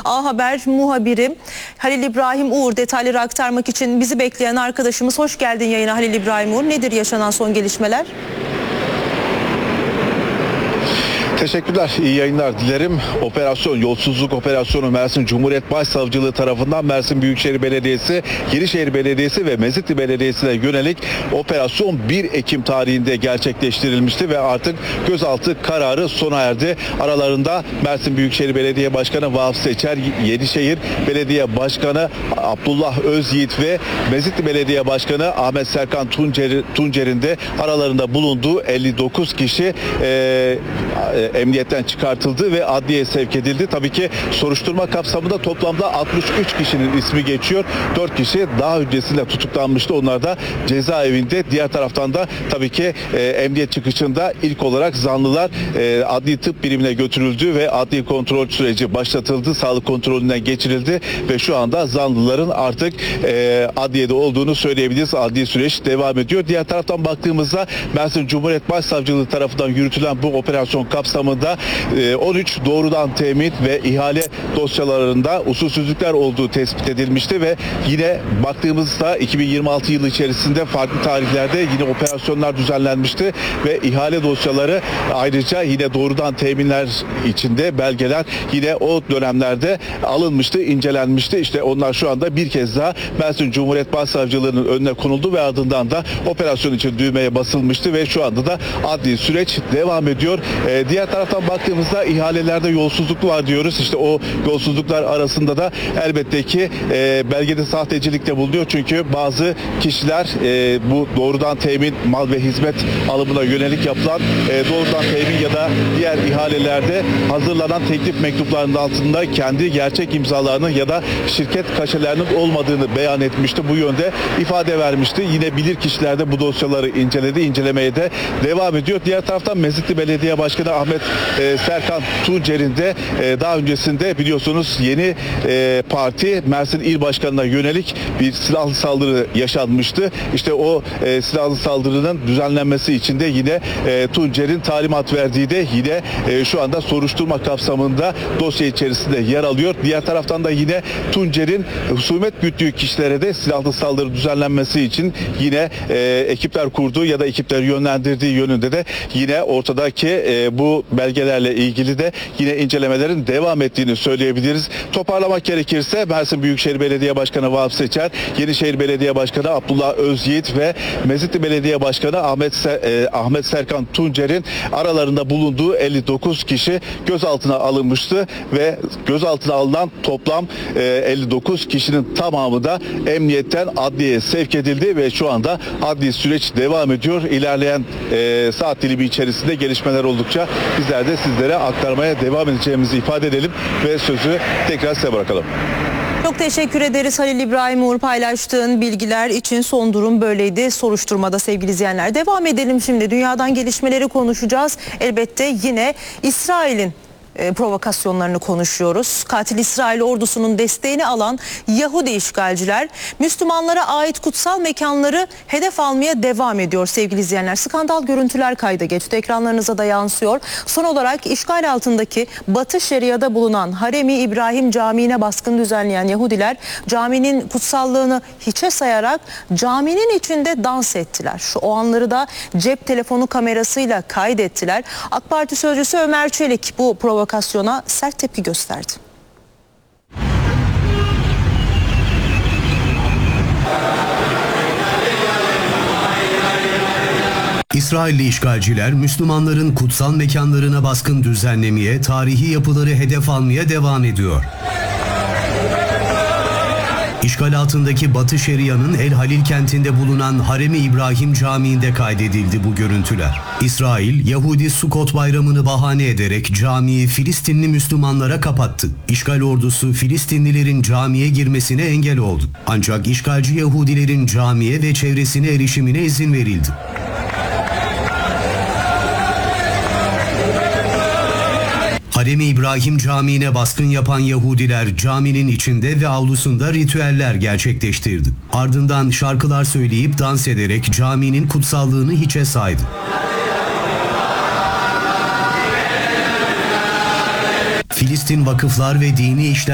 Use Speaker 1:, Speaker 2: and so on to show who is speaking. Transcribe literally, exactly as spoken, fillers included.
Speaker 1: A Haber muhabiri Halil İbrahim Uğur detayları aktarmak için bizi bekleyen arkadaşımız. Hoş geldin yayına Halil İbrahim Uğur. Nedir yaşanan son gelişmeler?
Speaker 2: Teşekkürler, iyi yayınlar dilerim. Operasyon, yolsuzluk operasyonu Mersin Cumhuriyet Başsavcılığı tarafından Mersin Büyükşehir Belediyesi, Yenişehir Belediyesi ve Mezitli Belediyesi'ne yönelik operasyon bir Ekim tarihinde gerçekleştirilmişti ve artık gözaltı kararı sona erdi. Aralarında Mersin Büyükşehir Belediye Başkanı Vahap Seçer, Yenişehir Belediye Başkanı Abdullah Özyiğit ve Mezitli Belediye Başkanı Ahmet Serkan Tuncer, Tuncer'in de aralarında bulunduğu elli dokuz kişi e, emniyetten çıkartıldı ve adliyeye sevk edildi. Tabii ki soruşturma kapsamında toplamda altmış üç kişinin ismi geçiyor. dört kişi daha öncesinde tutuklanmıştı. Onlar da cezaevinde. Diğer taraftan da tabii ki e, emniyet çıkışında ilk olarak zanlılar e, adli tıp birimine götürüldü ve adli kontrol süreci başlatıldı. Sağlık kontrolünden geçirildi ve şu anda zanlıların artık e, adliyede olduğunu söyleyebiliriz. Adli süreç devam ediyor. Diğer taraftan baktığımızda Mersin Cumhuriyet Başsavcılığı tarafından yürütülen bu operasyon kapsamında on üç doğrudan temin ve ihale dosyalarında usulsüzlükler olduğu tespit edilmişti ve yine baktığımızda iki bin yirmi altı yılı içerisinde farklı tarihlerde yine operasyonlar düzenlenmişti ve ihale dosyaları ayrıca yine doğrudan teminler içinde belgeler yine o dönemlerde alınmıştı, incelenmişti. İşte onlar şu anda bir kez daha Mersin Cumhuriyet Başsavcılığı'nın önüne konuldu ve ardından da operasyon için düğmeye basılmıştı ve şu anda da adli süreç devam ediyor. Ee, diğer taraftan baktığımızda ihalelerde yolsuzluk var diyoruz. İşte o yolsuzluklar arasında da elbette ki e, belgede sahtecilik de bulunuyor. Çünkü bazı kişiler e, bu doğrudan temin mal ve hizmet alımına yönelik yapılan e, doğrudan temin ya da diğer ihalelerde hazırlanan teklif mektuplarının altında kendi gerçek imzalarının ya da şirket kaşelerinin olmadığını beyan etmişti. Bu yönde ifade vermişti. Yine bilir kişiler de bu dosyaları inceledi. İncelemeye de devam ediyor. Diğer taraftan Mezitli Belediye Başkanı Ahmet e, Serkan Tuncer'in de e, daha öncesinde biliyorsunuz yeni e, parti Mersin İl Başkanı'na yönelik bir silahlı saldırı yaşanmıştı. İşte o e, silahlı saldırının düzenlenmesi için de yine e, Tuncer'in talimat verdiği de yine e, şu anda soruşturma kapsamında dosya içerisinde yer alıyor. Diğer taraftan da yine Tuncer'in husumet güttüğü kişilere de silahlı saldırı düzenlenmesi için yine e, ekipler kurduğu ya da ekipler yönlendirdiği yönünde de yine ortadaki e, bu belgelerle ilgili de yine incelemelerin devam ettiğini söyleyebiliriz. Toparlamak gerekirse Mersin Büyükşehir Belediye Başkanı Vahap Seçer, Yenişehir Belediye Başkanı Abdullah Özyiğit ve Mezitli Belediye Başkanı Ahmet Se- e, Ahmet Serkan Tuncer'in aralarında bulunduğu elli dokuz kişi gözaltına alınmıştı ve gözaltına alınan toplam e, elli dokuz kişinin tamamı da emniyetten adliyeye sevk edildi ve şu anda adli süreç devam ediyor. İlerleyen e, saat dilimi içerisinde gelişmeler oldukça bizler de sizlere aktarmaya devam edeceğimizi ifade edelim ve sözü tekrar size bırakalım.
Speaker 1: Çok teşekkür ederiz Halil İbrahim Uğur, paylaştığın bilgiler için. Son durum böyleydi soruşturmada sevgili izleyenler. Devam edelim şimdi. Dünyadan gelişmeleri konuşacağız. Elbette yine İsrail'in E, provokasyonlarını konuşuyoruz. Katil İsrail ordusunun desteğini alan Yahudi işgalciler Müslümanlara ait kutsal mekanları hedef almaya devam ediyor sevgili izleyenler. Skandal görüntüler kayda geçti. Ekranlarınıza da yansıyor. Son olarak işgal altındaki Batı Şeria'da bulunan Harem-i İbrahim Camii'ne baskın düzenleyen Yahudiler caminin kutsallığını hiçe sayarak caminin içinde dans ettiler. Şu o anları da cep telefonu kamerasıyla kaydettiler. AK Parti sözcüsü Ömer Çelik bu provokasyonu provokasyona sert tepki gösterdi.
Speaker 3: İsrailli işgalciler Müslümanların kutsal mekanlarına baskın düzenlemeye, tarihi yapıları hedef almaya devam ediyor. İşgal altındaki Batı Şeria'nın El Halil kentinde bulunan Harem-i İbrahim Camii'nde kaydedildi bu görüntüler. İsrail, Yahudi Sukot bayramını bahane ederek camiyi Filistinli Müslümanlara kapattı. İşgal ordusu Filistinlilerin camiye girmesine engel oldu. Ancak işgalci Yahudilerin camiye ve çevresine erişimine izin verildi. Harem-i İbrahim Camii'ne baskın yapan Yahudiler caminin içinde ve avlusunda ritüeller gerçekleştirdi. Ardından şarkılar söyleyip dans ederek caminin kutsallığını hiçe saydı. Filistin Vakıflar ve Dini İşler